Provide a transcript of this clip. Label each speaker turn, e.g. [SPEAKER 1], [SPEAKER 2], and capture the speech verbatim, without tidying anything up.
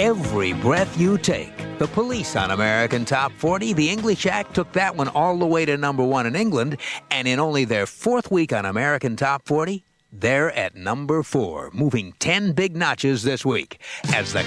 [SPEAKER 1] every breath you take. The Police on American Top forty. The English Act took that one all the way to number one in England, and in only their fourth week on American Top forty, they're at number four, moving ten big notches this week as the